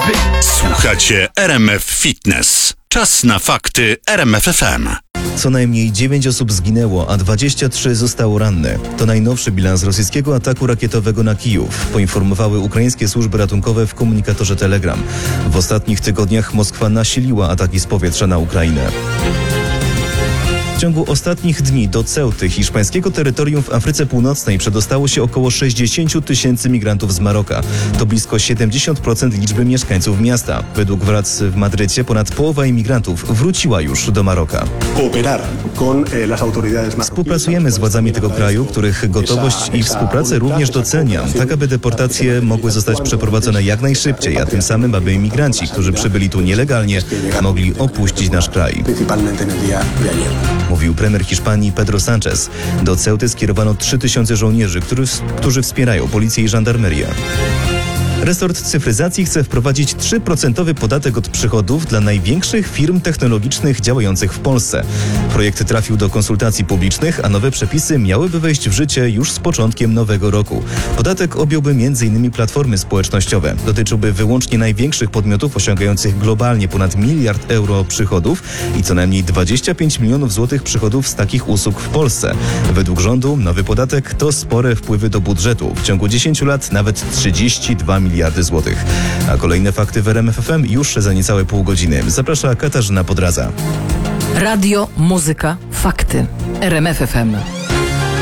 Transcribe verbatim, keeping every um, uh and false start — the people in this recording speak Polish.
Słuchacie R M F Fitness. Czas na fakty R M F F M. Co najmniej dziewięć osób zginęło, a dwadzieścia trzy zostało ranne. To najnowszy bilans rosyjskiego ataku rakietowego na Kijów, poinformowały ukraińskie służby ratunkowe w komunikatorze Telegram. W ostatnich tygodniach Moskwa nasiliła ataki z powietrza na Ukrainę. W ciągu ostatnich dni do Ceuty, hiszpańskiego terytorium w Afryce Północnej, przedostało się około sześćdziesiąt tysięcy migrantów z Maroka. To blisko siedemdziesiąt procent liczby mieszkańców miasta. Według władz w Madrycie ponad połowa imigrantów wróciła już do Maroka. Współpracujemy z władzami tego kraju, których gotowość i współpracę również doceniam, tak aby deportacje mogły zostać przeprowadzone jak najszybciej, a tym samym aby imigranci, którzy przybyli tu nielegalnie, mogli opuścić nasz kraj. Mówił premier Hiszpanii Pedro Sánchez. Do Ceuty skierowano trzy tysiące żołnierzy, którzy, którzy wspierają policję i żandarmerię. Resort cyfryzacji chce wprowadzić trzy procent podatek od przychodów dla największych firm technologicznych działających w Polsce. Projekt trafił do konsultacji publicznych, a nowe przepisy miałyby wejść w życie już z początkiem nowego roku. Podatek objąłby między innymi platformy społecznościowe. Dotyczyłby wyłącznie największych podmiotów osiągających globalnie ponad miliard euro przychodów i co najmniej dwadzieścia pięć milionów złotych przychodów z takich usług w Polsce. Według rządu nowy podatek to spore wpływy do budżetu. W ciągu dziesięciu lat nawet trzydzieści dwa miliardy złotych. A kolejne fakty w R M F F M już za niecałe pół godziny. Zaprasza Katarzyna Podradza. Radio, muzyka, fakty. R M F F M.